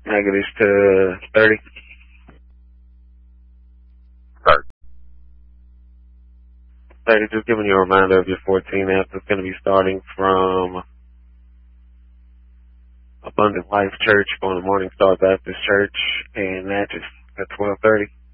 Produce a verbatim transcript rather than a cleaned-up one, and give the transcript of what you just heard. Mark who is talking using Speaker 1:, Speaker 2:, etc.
Speaker 1: Negatives to thirty.
Speaker 2: Start.
Speaker 1: thirty, just giving you a reminder of your fourteen amps. It's going to be starting from Abundant Life Church, going to Morning Star Baptist Church, and Natchez at twelve thirty.